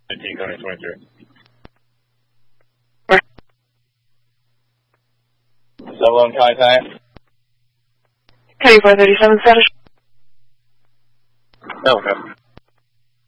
19, Connie 23. 7 contact. Connie 437 status. Okay.